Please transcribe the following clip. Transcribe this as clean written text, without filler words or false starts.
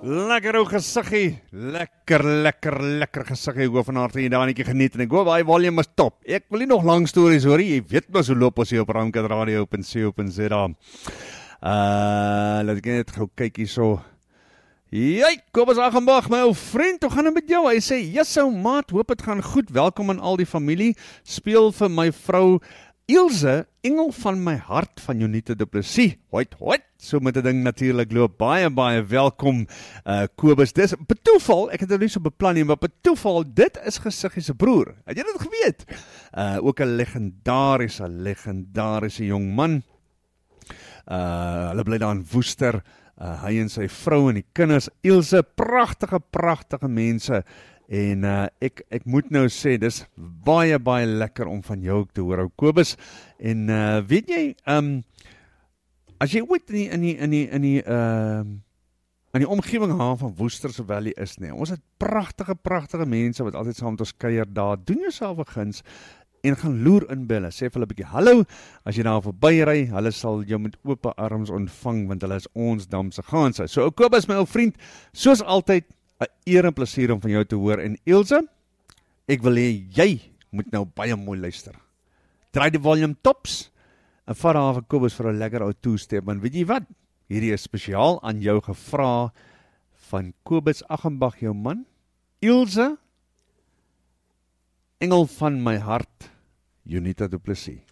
Lekker ou gesiggie, lekker gesiggie, ek hoor van harte hier, daar het ek geniet, en ek hoor, die volume is top. Ek wil nie nog lang stories hoor, jy weet maar so loop ons hier op Ramkat Radio op en co.za. Laat ek net gauw kyk hier so. Jy, Kobus Aghenbach, my ou vriend, hoe gaan het met jou? Hy sê, yes ou maat, hoop het gaan goed, welkom aan al die familie, speel vir my vrou Ilse, engel van my hart van Jonita Du Plessis. Hoit, so met die ding natuurlijk loop. Baie welkom, Kobus. Dis betoeval, ek het het nie so beplan nie, maar betoeval, dit is Gesiggie se broer. Het jy dit geweet? Ook 'n legendarische jong man. Hulle bly daar in Woester. Hy en sy vrou en die kinders. Ilse, pragtige mense. En ek moet nou sê, dis baie lekker om van jou te hoor, ou Kobus. En weet jy, as jy ooit in die omgewing van Woesterse Valley is, nee, ons het pragtige mense wat altyd saam met ons kuier daar. Doen jouself 'n guns en gaan loer in by hulle. Sê vir hulle 'n bietjie hallo, as jy daar verby ry, hulle sal jou met oop arms ontvang, want hulle is ons damse ganse. So ou Kobus, my ou vriend, soos altyd, 'n eer en plesier om van jou te hoor. En Ilse, ek wil hê jy moet nou baie mooi luister. Draai die volume tops en vat daar vir Kobus vir 'n lekker ou two-step. Want weet jy wat? Hierdie is spesiaal aan jou gevra van Kobus Aghenbach, jou man. Ilse, engel van my hart, Jonita Du Plessis.